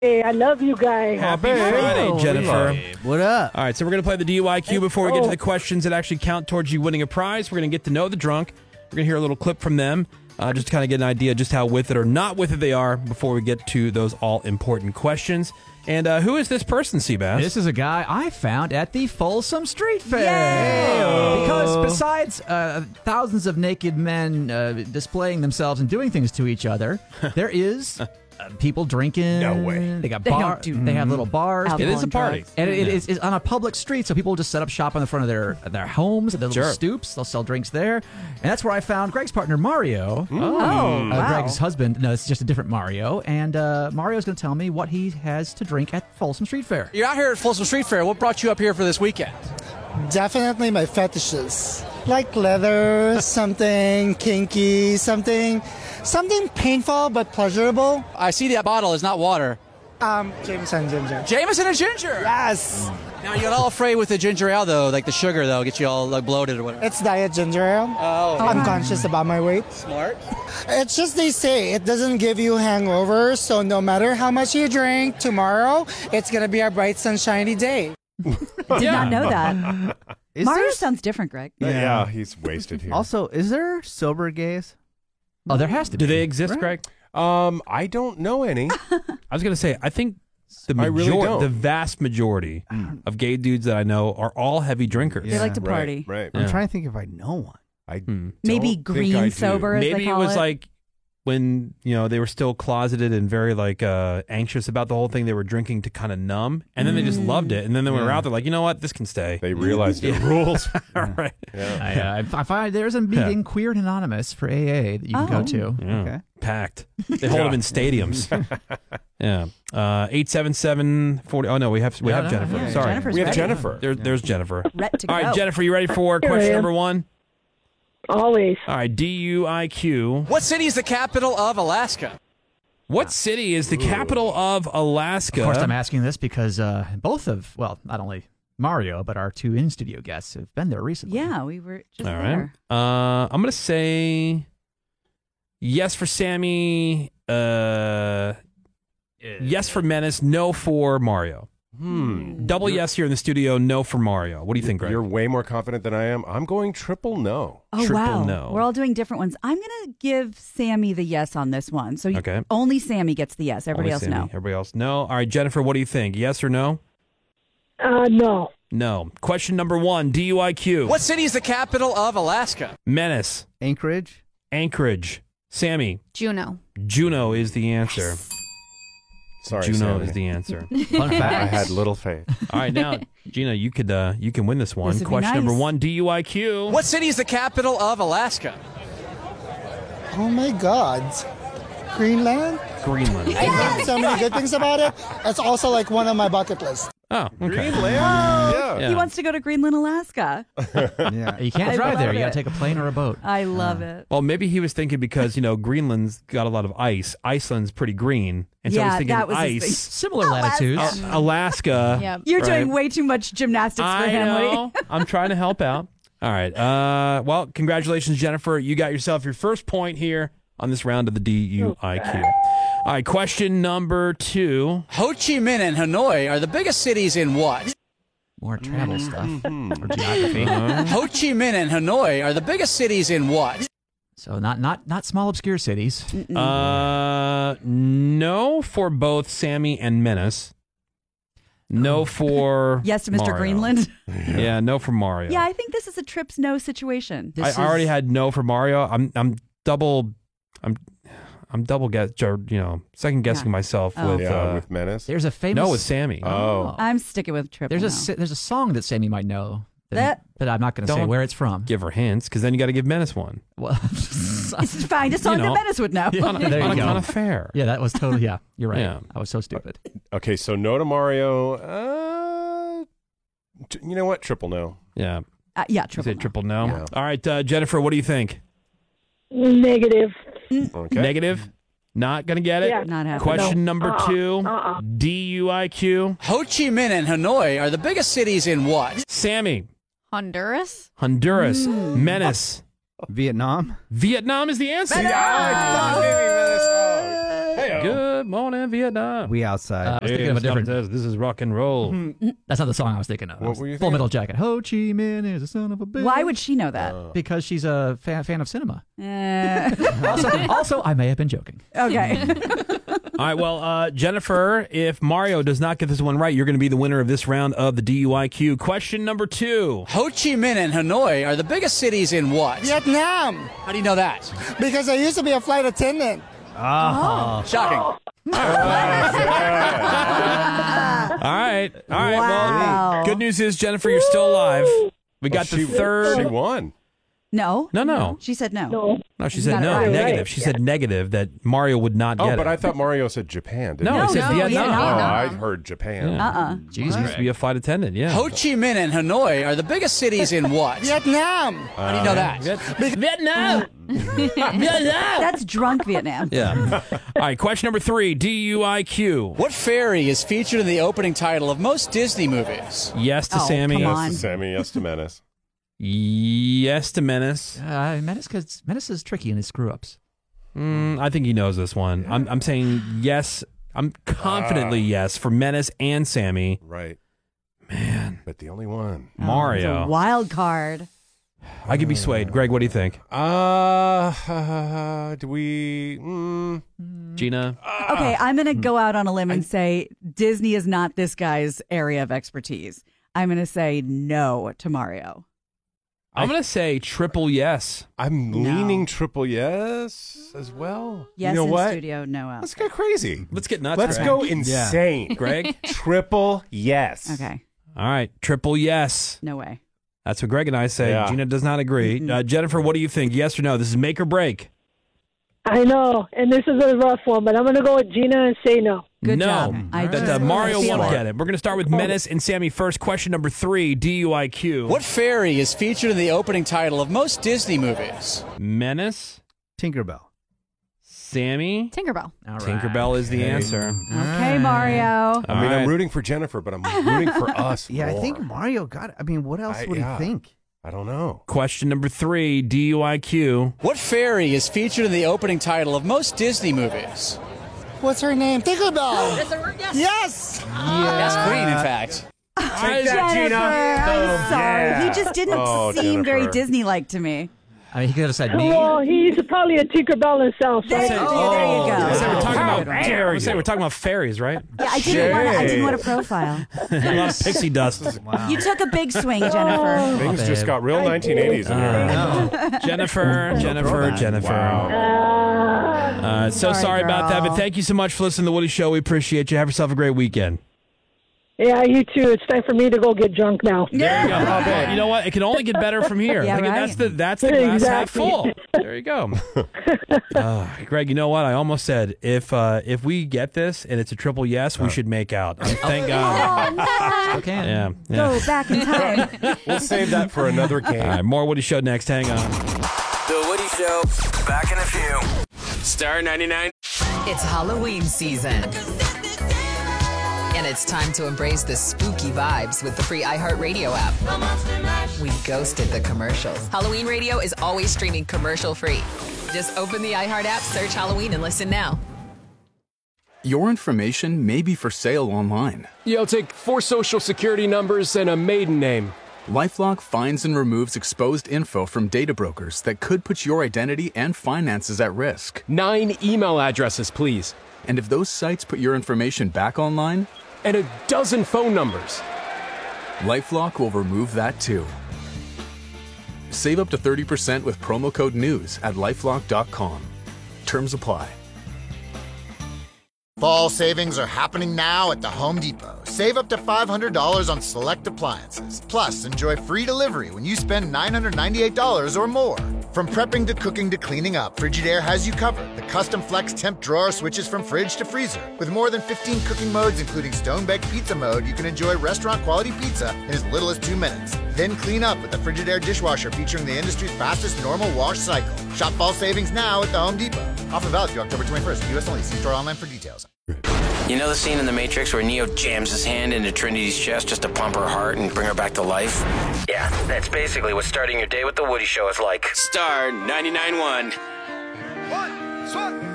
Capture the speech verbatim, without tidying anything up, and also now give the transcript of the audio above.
Hey, I love you guys. Happy Friday, Jennifer. What up? All right, so we're going to play the D U I Q before we get to the questions that actually count towards you winning a prize. We're going to get to know the drunk. We're going to hear a little clip from them, uh, just to kind of get an idea just how with it or not with it they are before we get to those all-important questions. And uh, who is this person, Seabass? This is a guy I found at the Folsom Street Fair. Yay! Because besides uh, thousands of naked men uh, displaying themselves and doing things to each other, there is... Uh, people drinking. No way. They got They bar. don't do They have little bars. It is a party. And it, it is it's on a public street, so people will just set up shop on the front of their their homes, their little Sure. stoops. They'll sell drinks there, and that's where I found Greg's partner Mario. Oh, Uh, wow. Greg's husband. No, it's just a different Mario. And uh, Mario's going to tell me what he has to drink at Folsom Street Fair. You're out here at Folsom Street Fair. What brought you up here for this weekend? Definitely my fetishes. Like leather, something kinky, something something painful but pleasurable. I see that bottle is not water. Um, Jameson ginger. Jameson and ginger. Yes. Now you're all afraid with the ginger ale though, like the sugar though, get you all like bloated or whatever. It's diet ginger ale. Oh, I'm conscious about my weight. smart. It's just they say it doesn't give you hangovers, so no matter how much you drink tomorrow, it's gonna be a bright sunshiny day. Did not know that. Is Mario there- sounds different, Greg. Yeah. yeah, he's wasted here. Also, is there sober gays? Oh, there has to Do be. they exist, Greg? um, I don't know any. I was going to say, I think the I really major- don't. the vast majority of gay dudes that I know are all heavy drinkers. They like to Right, party. Right. I'm Yeah. trying to think if I know one. I Hmm. Maybe don't green think I do. sober, as they Maybe it call was it. like when, you know, they were still closeted and very like uh, anxious about the whole thing. They were drinking to kind of numb, and then they just loved it. And then they were Yeah. out there like, you know what, this can stay. They realized the rules. All right. Yeah. I, uh, I find there's a meeting, Queer and Anonymous, for A A that you can Oh. go to. Yeah. Okay. Packed. They hold them in stadiums. yeah. Uh, eight seven seven forty. Oh, no, we have we Yeah, have no, Jennifer. yeah, Sorry. Jennifer's We have ready. Jennifer. There, There's Jennifer. Ready to All right, go. Jennifer, you ready for Here I question am. number one? Always. All right, D U I Q. What city is the capital of Alaska? What city is the capital of Alaska? Of course, I'm asking this because uh, both of, well, not only Mario, but our two in-studio guests have been there recently. Yeah, we were just All right. there. Uh, I'm going to say yes for Sammy, uh, yes for Menace, no for Mario. Hmm. Double yes here in the studio, no for Mario. What do you think, Greg? You're way more confident than I am. I'm going triple no. Oh, Triple wow. no. We're all doing different ones. I'm going to give Sammy the yes on this one. So you- Okay. only Sammy gets the yes. Everybody Only else Sammy. no. Everybody else no. All right, Jennifer, what do you think? Yes or no? Uh, no. No. Question number one, D U I Q. What city is the capital of Alaska? Menace, Anchorage. Anchorage. Sammy, Juneau. Juneau is the answer. Sorry, Juneau Sammy. is the answer. Fun I fact. had little faith. All right, now, Gina, you could uh, you can win this one. This would be Question nice. number one, D U I Q. What city is the capital of Alaska? Oh my God. Greenland? Greenland. I heard so many good things about it. It's also like one on my bucket list. Oh, okay. Greenland? Yeah. Yeah. He wants to go to Greenland, Alaska. Yeah. You can't I drive there. love You got it. to take a plane or a boat. I love it. Well, maybe he was thinking because, you know, Greenland's got a lot of ice. Iceland's pretty green. And so Yeah, he's thinking that was his thing. ice. Similar latitudes. Uh, Alaska. Yeah. You're Right. doing way too much gymnastics for I him. know. I'm trying to help out. All right. Uh, well, congratulations, Jennifer. You got yourself your first point here on this round of the D U I Q. All right, question number two. Ho Chi Minh and Hanoi are the biggest cities in what? More travel stuff Mm-hmm. or geography. Ho Chi Minh and Hanoi are the biggest cities in what? So not not not small obscure cities. Uh, no for both Sammy and Menace. No for Yes to Mister Mario. Greenland. Yeah, no for Mario. Yeah, I think this is a trips no situation. This I already is- had no for Mario. I'm I'm double I'm I'm double guess or, you know second guessing Yeah. myself Oh. with Yeah, uh, with Menace. There's a famous. no with Sammy. Oh. I'm sticking with triple There's a no. si- there's a song that Sammy might know that, That- but I'm not going to say Don't where it's from. Give her hints because then you got to give Menace one. Well, It's fine. Just song You know. that Menace would know. Yeah. On a, There you on a go. kind of fair. yeah, that was totally. Yeah, you're right. Yeah. I was so stupid. Okay, so no to Mario. Uh, t- you know what? Triple no. Yeah. Uh, yeah, You triple say no. triple no. Yeah. All right, uh, Jennifer, what do you think? Negative. Okay. Negative. Not gonna get it. Yeah. Not happening. Question No. number Uh-uh. two. Uh-uh. D U I Q. Ho Chi Minh and Hanoi are the biggest cities in what? Sammy. Honduras. Honduras. Mm. Menace. Vietnam. Vietnam is the answer. Good morning, Vietnam. We outside. Uh, I was thinking of a different. Says, this is rock and roll. That's not the song I was thinking of. What It was were you Full thinking? Metal Jacket. Ho Chi Minh is a son of a bitch. Why would she know that? Because she's a fan, fan of cinema. Eh, Also, also, I may have been joking. okay. All right, well, uh, Jennifer, if Mario does not get this one right, you're going to be the winner of this round of the D U I Q. Question number two. Ho Chi Minh and Hanoi are the biggest cities in what? Vietnam, How do you know that? because I used to be a flight attendant. Oh. Shocking. All right. All right. Wow. Well, good news is, Jennifer, you're still alive. We got Well, the she, third. She won. No. No, no. She said no. No. No, she said Not no. right. Negative. Right. She said negative that Mario would not Oh, get but it. I thought Mario said Japan. Didn't No, he? he said no, Vietnam. Oh, Vietnam. I heard Japan. Yeah. Uh-uh. Jeez, he used to be a flight attendant. Yeah. Ho Chi Minh and Hanoi are the biggest cities in what? Vietnam. How do you know that? Vietnam. Vietnam. That's drunk Vietnam. Yeah. All right. Question number three. D U I Q. What ferry is featured in the opening title of most Disney movies? Yes to Oh, Sammy. come Yes on. to Sammy, yes to Menace. Yes to Menace. Uh, Menace, cause Menace is tricky in his screw ups. Mm, I think he knows this one. I'm, I'm saying yes. I'm confidently yes for Menace and Sammy. Right. Man, But the only one. Oh, Mario. it's a wild card. I could be swayed. Greg, what do you think? Uh, do we... Mm, Gina? Okay, I'm going to go out on a limb and say Disney is not this guy's area of expertise. I'm going to say no to Mario. I'm going to say triple yes. I'm No. leaning triple yes as well. Yes you know in what? studio, no out. Let's go crazy. Let's get nuts. Let's Greg. go insane. Greg? Triple yes. Okay, All right. Triple yes. no way. That's what Greg and I say. Yeah. Gina does not agree. Uh, Jennifer, what do you think? Yes or no? This is make or break. I know, and this is a rough one, but I'm going to go with Gina and say no. Good no. job. I That just uh, Mario feel won't it. get it. We're going to start with Menace and Sammy first. Question number three, D U I Q. What ferry is featured in the opening title of most Disney movies? Menace, Tinkerbell. Sammy. Tinkerbell. All right. Tinkerbell is the answer. Okay, Mario. All I mean, right. I'm rooting for Jennifer, but I'm rooting for us. Yeah, I more. think Mario got it. I mean, what else I- would yeah. he think? I don't know. Question number three, D U I Q. What ferry is featured in the opening title of most Disney movies? What's her name? Tinkerbell. Yes. That's Queen, in fact. Jennifer, I'm sorry. He just didn't Oh, seem very Jennifer. Disney-like to me. I mean, he could have said me. Well, he's probably a Tinkerbell himself. So I There, think- oh, there you I say we're go. talking How about, dare I say we're talking about fairies, right? Yeah, I didn't, want to, I didn't want to profile. A lot of pixie dust. You took a big swing, Jennifer. Things babe. just got real nineteen eighties in here. Jennifer, Jennifer, Jennifer. Uh, so Sorry, sorry about that, girl. but thank you so much for listening to The Woody Show. We appreciate you. Have yourself a great weekend. Yeah, you too. It's time for me to go get drunk now. There you go. Well, you know what? It can only get better from here. Yeah, Look at- right? That's the that's the glass half Exactly. full. There you go. Uh, Greg, you know what? I almost said if uh, if we get this and it's a triple yes, we should make out. Um, thank God. Oh, no. Okay. Yeah. yeah. Go back in time. We'll save that for another game. All right, more Woody Show next. Hang on. The Woody Show. Back in a few. Star ninety-nine. It's Halloween season. And it's time to embrace the spooky vibes with the free iHeartRadio app. We ghosted the commercials. Halloween radio is always streaming commercial free. Just open the iHeart app, search Halloween, and listen now. Your information may be for sale online. Yeah, I'll take four social security numbers and a maiden name. LifeLock finds and removes exposed info from data brokers that could put your identity and finances at risk. Nine email addresses, please. And if those sites put your information back online, and a dozen phone numbers. LifeLock will remove that too. Save up to thirty percent with promo code NEWS at lifelock dot com. Terms apply. Fall savings are happening now at the Home Depot. Save up to five hundred dollars on select appliances. Plus, enjoy free delivery when you spend nine hundred ninety-eight dollars or more. From prepping to cooking to cleaning up, Frigidaire has you covered. The custom flex temp drawer switches from fridge to freezer. With more than fifteen cooking modes, including stone-baked pizza mode, you can enjoy restaurant-quality pizza in as little as two minutes. Then clean up with the Frigidaire dishwasher featuring the industry's fastest normal wash cycle. Shop fall savings now at the Home Depot. Offer valid through October twenty-first. U S only. See store online for details. You know the scene in The Matrix where Neo jams his hand into Trinity's chest just to pump her heart and bring her back to life? Yeah, that's basically what starting your day with The Woody Show is like. Star ninety-nine point one. One,